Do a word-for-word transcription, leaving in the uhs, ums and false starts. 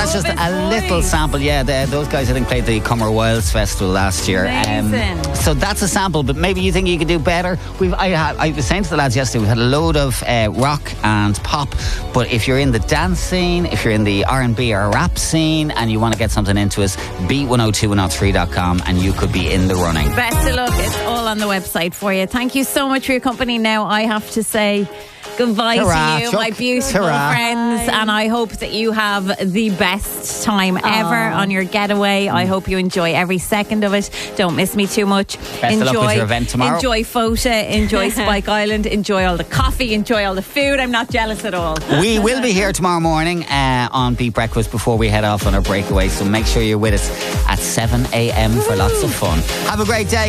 that's just a little sample. Yeah, the, those guys I think played the Cummer Wilds Festival last year. Amazing. Um, so that's a sample, but maybe you think you could do better. We've I, had, I was saying to the lads yesterday, we had a load of uh, rock and pop, but if you're in the dance scene, if you're in the R and B or rap scene, and you want to get something into us, beat one oh two one oh three dot com, and you could be in the running. Best of luck. It's all on the website for you. Thank you so much for your company. Now I have to say goodbye Ta-ra, to you, Chuck. my beautiful Ta-ra. friends, and I hope that you have the best time ever on your getaway. I hope you enjoy every second of it. Don't miss me too much. Best enjoy, of luck with your event tomorrow. Enjoy Fota, enjoy Spike Island, enjoy all the coffee, enjoy all the food. I'm not jealous at all. We will be here tomorrow morning uh, on Beat Breakfast before we head off on our breakaway, so make sure you're with us at seven a.m. for lots of fun. Have a great day.